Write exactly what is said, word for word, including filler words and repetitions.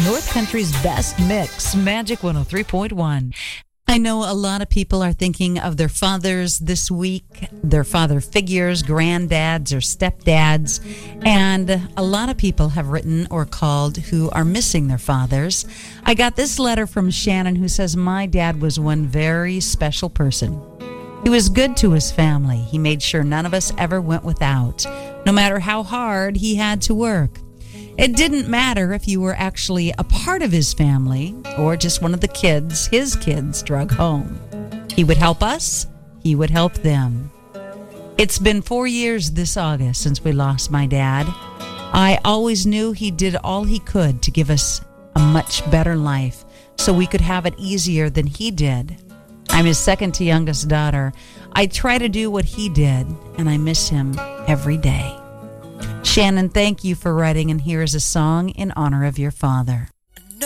North Country's best mix, Magic one oh three point one. I know a lot of people are thinking of their fathers this week, their father figures, granddads or stepdads, and a lot of people have written or called who are missing their fathers. I got this letter from Shannon who says, my dad was one very special person. He was good to his family. He made sure none of us ever went without, no matter how hard he had to work. It didn't matter if you were actually a part of his family or just one of the kids his kids drug home. He would help us. He would help them. It's been four years this August since we lost my dad. I always knew he did all he could to give us a much better life so we could have it easier than he did. I'm his second to youngest daughter. I try to do what he did, and I miss him every day. Shannon, thank you for writing, and here is a song in honor of your father.